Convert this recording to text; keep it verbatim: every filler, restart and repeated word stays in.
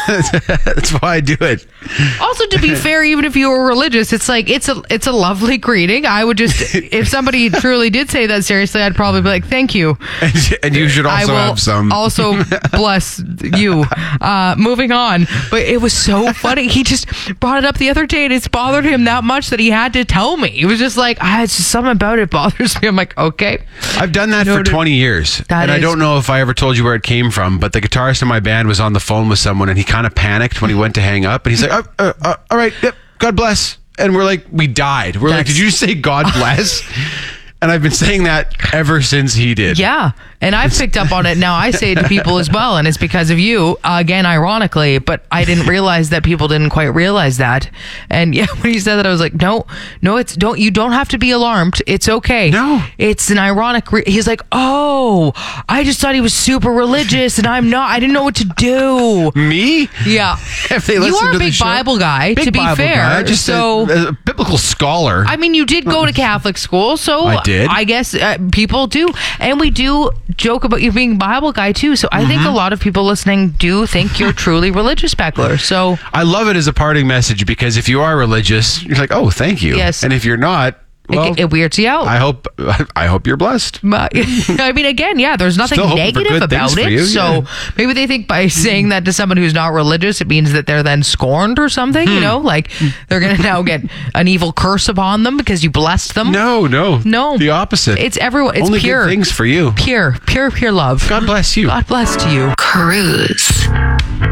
That's why I do it. Also, to be fair, even if you were religious, it's like it's a it's a lovely greeting. I would just, if somebody truly did say that seriously, I'd probably be like, "Thank you," and, and you should also I will have some. Also, bless you. Uh, moving on, but it was so funny. He just brought it up the other day, and it's bothered him that much that he had to tell me. He was just like, ah, "It's just something about it bothers me." I'm like, "Okay." I've done that Noted. for twenty years, That and I is- don't know if I ever told you where it came from, but the guitarist in my band was on the phone with someone, and he kind of panicked when he went to hang up, and he's like, oh, uh, uh, all right, yep, God bless. And we're like, we died. We're like, That's- did you say God bless? And I've been saying that ever since he did. Yeah. And I've picked up on it. Now I say it to people as well. And it's because of you, uh, again, ironically, but I didn't realize that people didn't quite realize that. And yeah, when he said that, I was like, no, no, it's don't, you don't have to be alarmed. It's okay. No. It's an ironic. Re- He's like, oh, I just thought he was super religious and I'm not, I didn't know what to do. Me? Yeah. If they You listen are to a the big show- Bible guy, Big to be Bible fair. guy, just so. a, a biblical scholar. I mean, you did go to Catholic school, so I did. I guess uh, people do, and we do joke about you being Bible guy too. So I Mm-hmm. think a lot of people listening do think you're truly religious, Beckler. So I love it as a parting message because if you are religious, you're like, oh, thank you. Yes. And if you're not, well, it, it weirds you out. I hope I hope you're blessed. But, I mean, again, yeah, there's nothing Still hoping for negative good things about for it. you, So yeah. maybe they think by saying that to someone who's not religious, it means that they're then scorned or something. Hmm. You know, like they're going to now get an evil curse upon them because you blessed them. No, no, No. the opposite. It's everyone. It's Only pure good things for you. Pure, pure, pure love. God bless you. God bless to you. Cruise.